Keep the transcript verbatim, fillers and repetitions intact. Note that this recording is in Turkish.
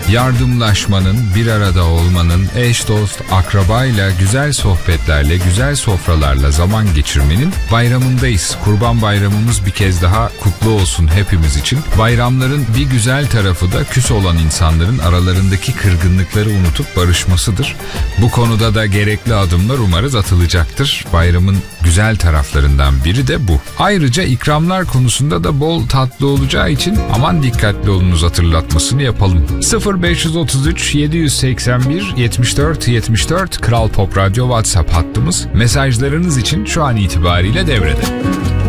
Yardımlaşmanın, bir arada olmanın, eş dost, akrabayla, güzel sohbetlerle, güzel sofralarla zaman geçirmenin bayramındayız. Kurban Bayramımız bir kez daha kutlu olsun hepimiz için. Bayramların bir güzel tarafı da küs olan insanların aralarındaki kırgınlıkları unutup barışmasıdır. Bu konuda da gerekli adımlar umarız atılacaktır. Bayramın güzel taraflarından biri de bu. Ayrıca ikramlar konusunda da bol tatlı olacağı için aman dikkatli olunuz hatırlatmasını yapalım. sıfır beş otuz üç yedi seksen bir yetmiş dört yetmiş dört Kral Pop Radyo WhatsApp hattımız. Mesajlarınız için şu an itibariyle devrede.